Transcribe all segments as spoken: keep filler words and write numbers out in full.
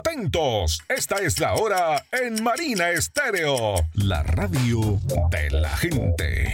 atentos. Esta es la hora en Marina Estéreo, la radio de la gente.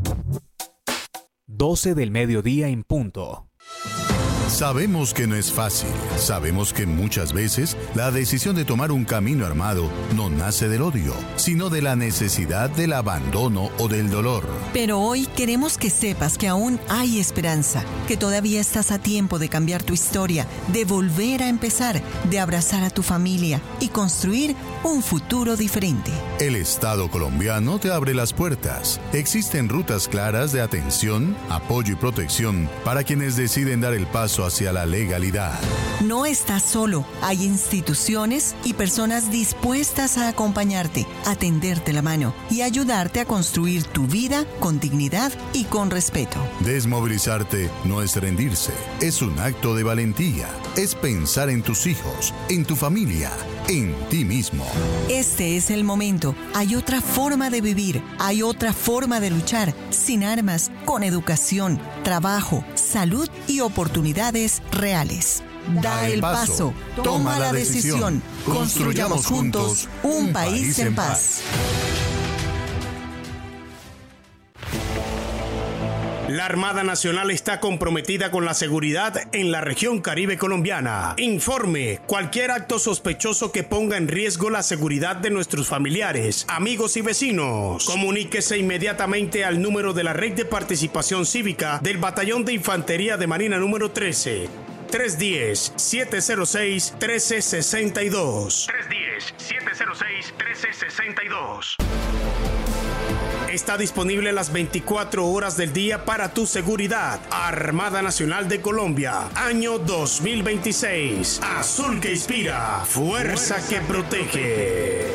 doce del mediodía en punto. Sabemos que no es fácil, sabemos que muchas veces la decisión de tomar un camino armado no nace del odio, sino de la necesidad del abandono o del dolor. Pero hoy queremos que sepas que aún hay esperanza, que todavía estás a tiempo de cambiar tu historia, de volver a empezar, de abrazar a tu familia y construir un futuro diferente. El Estado colombiano te abre las puertas. Existen rutas claras de atención, apoyo y protección para quienes deciden dar el paso hacia la legalidad. No estás solo. Hay instituciones y personas dispuestas a acompañarte, a tenderte la mano y ayudarte a construir tu vida con dignidad y con respeto. Desmovilizarte no es rendirse, es un acto de valentía. Es pensar en tus hijos, en tu familia, en ti mismo. Este es el momento. Hay otra forma de vivir, hay otra forma de luchar, sin armas, con educación, trabajo, salud y oportunidades reales. Da el paso, toma la decisión, construyamos juntos un país en paz. La Armada Nacional está comprometida con la seguridad en la región Caribe colombiana. Informe cualquier acto sospechoso que ponga en riesgo la seguridad de nuestros familiares, amigos y vecinos. Comuníquese inmediatamente al número de la Red de Participación Cívica del Batallón de Infantería de Marina número trece. tres diez, siete cero seis, trece sesenta y dos. tres diez, siete cero seis, trece sesenta y dos. Está disponible las veinticuatro horas del día para tu seguridad. Armada Nacional de Colombia, año dos mil veintiséis. Azul que inspira, fuerza que protege.